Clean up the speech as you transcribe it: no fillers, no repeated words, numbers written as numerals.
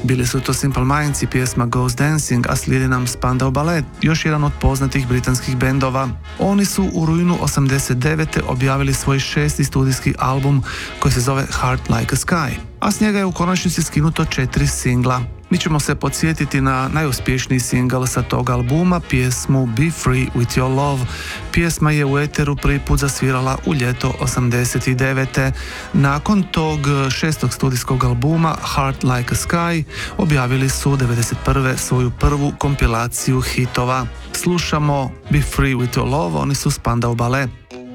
Bili su to Simple Minds i pjesma Ghost Dancing, a slijedi nam Spandau Ballet, još jedan od poznatih britanskih bendova. Oni su u rujnu 89. objavili svoj 6. studijski album koji se zove Heart Like a Sky, a s njega je u konačnici skinuto 4 singla. Mi ćemo se podsjetiti na najuspješniji singl sa tog albuma, pjesmu Be Free With Your Love. Pjesma je u eteru prvi put zasvirala u ljeto 89. Nakon tog 6. studijskog albuma Heart Like a Sky objavili su 91. svoju prvu kompilaciju hitova. Slušamo Be Free With Your Love, oni su Spandau Ballet.